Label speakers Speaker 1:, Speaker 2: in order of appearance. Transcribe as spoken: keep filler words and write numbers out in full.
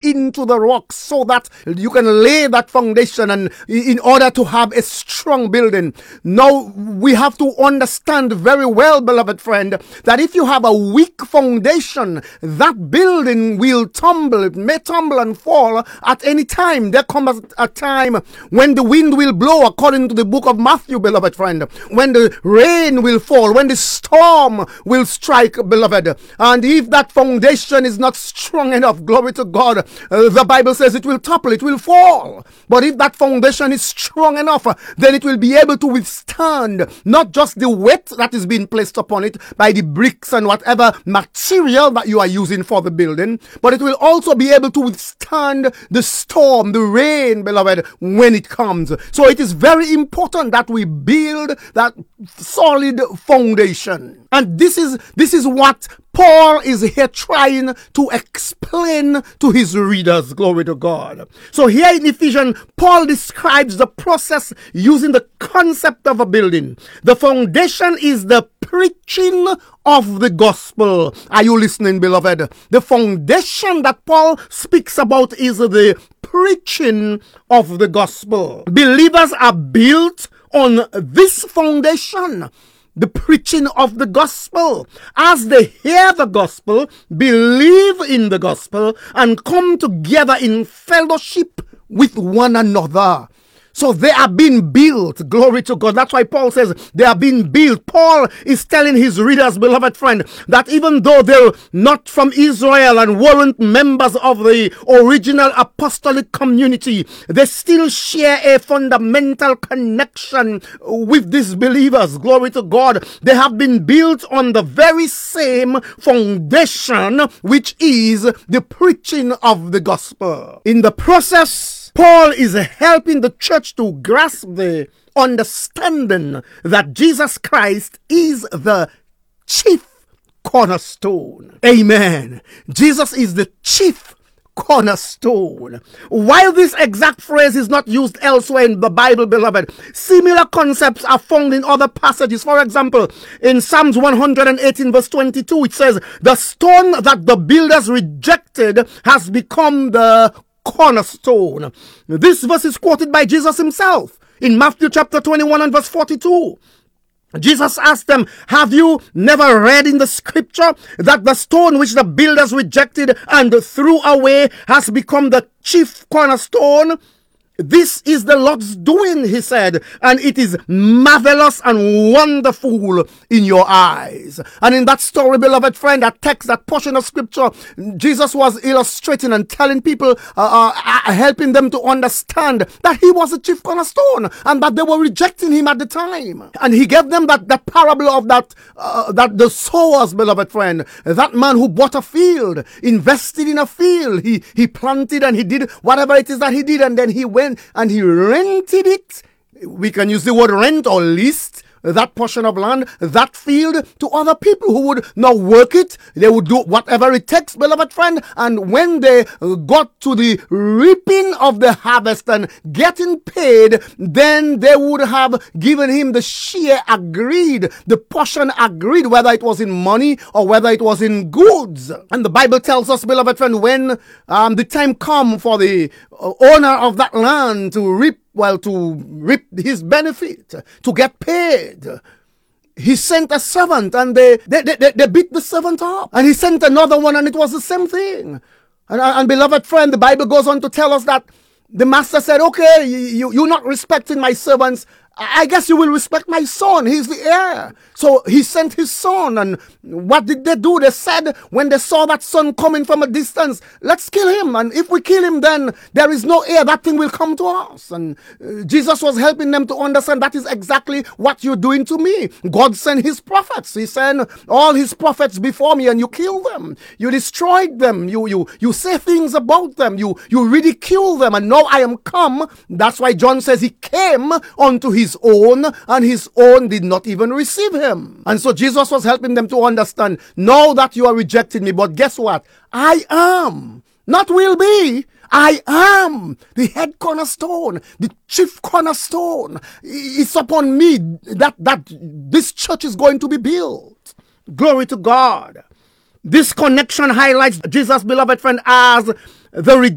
Speaker 1: into the rock so that you can lay that foundation and in order to have a strong building. Now, we have to understand very well, beloved friend, that if you have a weak foundation, that building will tumble. It may tumble and fall at any time. There comes a time when the wind will blow, according to the book of Matthew, beloved friend, when the rain will fall, when the storm will strike, beloved. And if that foundation is not strong enough, glory to God, uh, the Bible says it will topple, it will fall. But if that foundation is strong enough, uh, then it will be able to withstand not just the weight that is being placed upon it by the bricks and whatever material that you are using for the building, but it will also be able to withstand the storm, the rain, beloved, when it comes. So it is very important that we build that solid foundation. And this is this is what Paul is here trying to explain to his readers. Glory to God. So here in Ephesians, Paul describes the process using the concept of a building. The foundation is the preaching of the gospel. Are you listening, beloved? The foundation that Paul speaks about is the preaching of the gospel. Believers are built on this foundation, the preaching of the gospel. As they hear the gospel, believe in the gospel, and come together in fellowship with one another. So they are being built. Glory to God. That's why Paul says they are being built. Paul is telling his readers, beloved friend, that even though they're not from Israel and weren't members of the original apostolic community, they still share a fundamental connection with these believers. Glory to God. They have been built on the very same foundation, which is the preaching of the gospel. In the process, Paul is helping the church to grasp the understanding that Jesus Christ is the chief cornerstone. Amen. Jesus is the chief cornerstone. While this exact phrase is not used elsewhere in the Bible, beloved, similar concepts are found in other passages. For example, in Psalms one hundred eighteen verse twenty-two, it says, "The stone that the builders rejected has become the cornerstone." This verse is quoted by Jesus himself in Matthew chapter twenty-one and verse forty-two. Jesus asked them, "Have you never read in the scripture that the stone which the builders rejected and threw away has become the chief cornerstone? This is the Lord's doing," he said, "and it is marvelous and wonderful in your eyes." And in that story, beloved friend, that text, that portion of scripture, Jesus was illustrating and telling people, uh, uh, helping them to understand that he was a chief cornerstone and that they were rejecting him at the time. And he gave them that, that parable of that, uh, that the sowers, beloved friend, that man who bought a field, invested in a field, he, he planted and he did whatever it is that he did, and then he went and he rented it. We can use the word rent or leased that portion of land, that field, to other people who would now work it. They would do whatever it takes, beloved friend. And when they got to the reaping of the harvest and getting paid, then they would have given him the share agreed, the portion agreed, whether it was in money or whether it was in goods. And the Bible tells us, beloved friend, when um, the time come for the uh, owner of that land to reap, well, to reap his benefit, to get paid, he sent a servant, and they, they, they, they beat the servant up. And he sent another one, and it was the same thing. And, and beloved friend, the Bible goes on to tell us that the master said, "Okay, you, you're not respecting my servants. I guess you will respect my son. He's the heir." So he sent his son, and what did they do? They said, when they saw that son coming from a distance, "Let's kill him. And if we kill him, then there is no heir. That thing will come to us." And uh, Jesus was helping them to understand that is exactly what you're doing to me. God sent his prophets. He sent all his prophets before me, and you killed them. You destroyed them. You, you, you say things about them. You, you ridicule them. And now I am come. That's why John says he came unto his own, and his own did not even receive him. And so Jesus was helping them to understand, know that you are rejecting me, but guess what? I am, not will be, I am the head cornerstone, the chief cornerstone. It's upon me that, that this church is going to be built. Glory to God. This connection highlights Jesus, beloved friend, as the